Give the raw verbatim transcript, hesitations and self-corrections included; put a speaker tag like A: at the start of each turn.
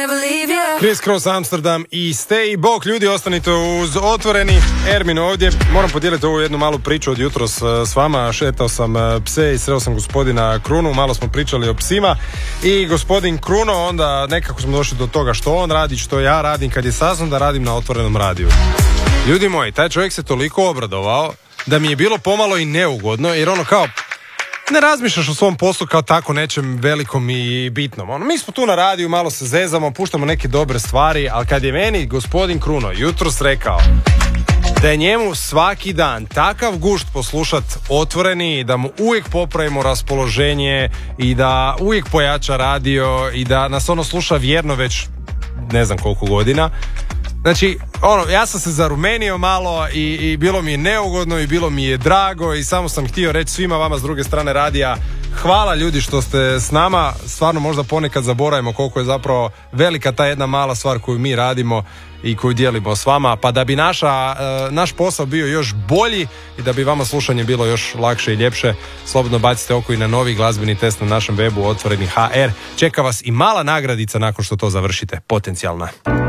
A: Criss Cross Amsterdam i Stay. Bog ljudi, ostanite uz Otvoreni. Ermin ovdje. Moram podijeliti ovu jednu malu priču od jutros s vama. Šetao sam pse i sreo sam gospodina Krunu. Malo smo pričali o psima. I gospodin Kruno, onda nekako smo došli do toga što on radi, što ja radim kad je saznam da radim na Otvorenom radiju. Ljudi moji, taj čovjek se toliko obradovao da mi je bilo pomalo i neugodno, jer ono kao, ne razmišljaš o svom poslu kao tako nečem velikom i bitnom. Ono, mi smo tu na radiju, malo se zezamo, puštamo neke dobre stvari, ali kad je meni gospodin Kruno jutros rekao da je njemu svaki dan takav gušt poslušat Otvoreni, da mu uvijek popravimo raspoloženje i da uvijek pojača radio i da nas ono sluša vjerno već ne znam koliko godina. Znači, ono, ja sam se zarumenio malo i, i bilo mi je neugodno i bilo mi je drago i samo sam htio reći svima vama s druge strane radija, hvala ljudi što ste s nama, stvarno možda ponekad zaboravimo koliko je zapravo velika ta jedna mala stvar koju mi radimo i koju dijelimo s vama, pa da bi naša, uh, naš posao bio još bolji i da bi vama slušanje bilo još lakše i ljepše, slobodno bacite oko i na novi glazbeni test na našem webu Otvoreni H R. Čeka vas i mala nagradica nakon što to završite, potencijalna.